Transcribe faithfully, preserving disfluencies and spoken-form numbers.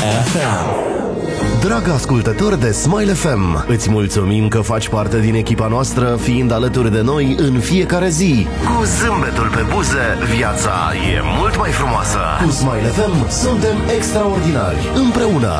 F M. Drag ascultător de Smile F M, îți mulțumim că faci parte din echipa noastră, fiind alături de noi în fiecare zi. Cu zâmbetul pe buze, viața e mult mai frumoasă. Cu Smile F M suntem extraordinari, împreună.